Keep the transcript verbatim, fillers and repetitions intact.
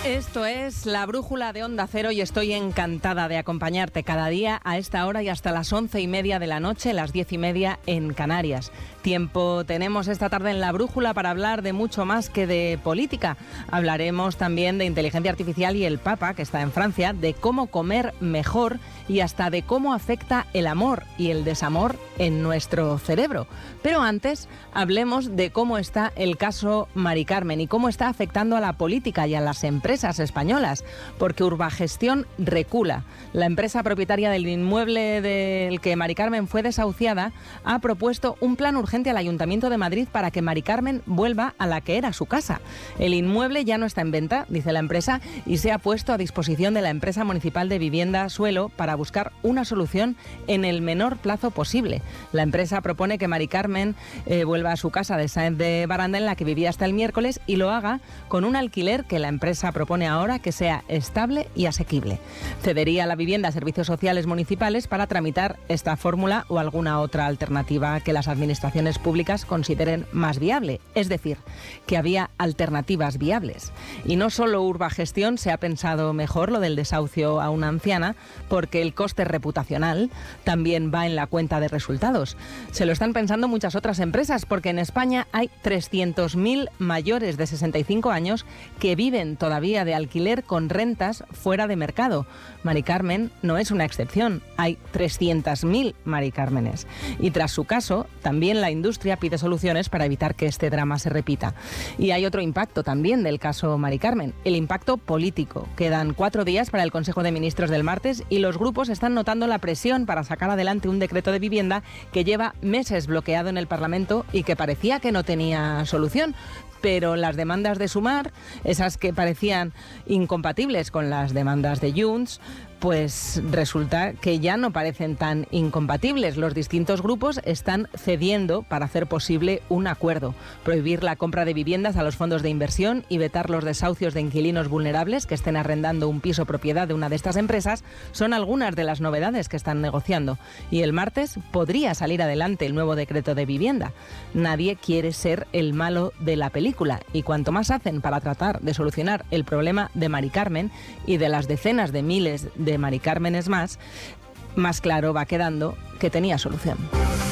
Esto es La Brújula de Onda Cero y estoy encantada de acompañarte cada día a esta hora y hasta las once y media de la noche, las diez y media en Canarias. Tiempo tenemos esta tarde en La Brújula para hablar de mucho más que de política. Hablaremos también de inteligencia artificial y el Papa, que está en Francia, de cómo comer mejor y hasta de cómo afecta el amor y el desamor en nuestro cerebro. Pero antes, hablemos de cómo está el caso Mari Carmen y cómo está afectando a la política y a las empresas españolas, porque Urbagestión recula. La empresa propietaria del inmueble del que Mari Carmen fue desahuciada ha propuesto un plan urgente al Ayuntamiento de Madrid para que Mari Carmen vuelva a la que era su casa. El inmueble ya no está en venta, dice la empresa, y se ha puesto a disposición de la empresa municipal de vivienda Suelo para buscar una solución en el menor plazo posible. La empresa propone que Mari Carmen eh, vuelva a su casa de Sáenz de Baranda, en la que vivía hasta el miércoles, y lo haga con un alquiler que la empresa propone ahora que sea estable y asequible. Cedería la vivienda a servicios sociales municipales para tramitar esta fórmula o alguna otra alternativa que las administraciones públicas consideren más viable. Es decir, que había alternativas viables. Y no solo Urbagestión se ha pensado mejor lo del desahucio a una anciana, porque el coste reputacional también va en la cuenta de resultados. Se lo están pensando muchas otras empresas, porque en España hay trescientos mil mayores de sesenta y cinco años que viven todavía de alquiler con rentas fuera de mercado. Mari Carmen no es una excepción, hay trescientos mil Mari Cármenes. Y tras su caso, también la industria pide soluciones para evitar que este drama se repita. Y hay otro impacto también del caso Mari Carmen, el impacto político. Quedan cuatro días para el Consejo de Ministros del martes y los grupos están notando la presión para sacar adelante un decreto de vivienda que lleva meses bloqueado en el Parlamento y que parecía que no tenía solución. Pero las demandas de Sumar, esas que parecían incompatibles con las demandas de Junts, pues resulta que ya no parecen tan incompatibles. Los distintos grupos están cediendo para hacer posible un acuerdo. Prohibir la compra de viviendas a los fondos de inversión y vetar los desahucios de inquilinos vulnerables que estén arrendando un piso propiedad de una de estas empresas son algunas de las novedades que están negociando. Y el martes podría salir adelante el nuevo decreto de vivienda. Nadie quiere ser el malo de la película y cuanto más hacen para tratar de solucionar el problema de Mari Carmen y de las decenas de miles de de Mari Cármenes más, más claro va quedando que tenía solución.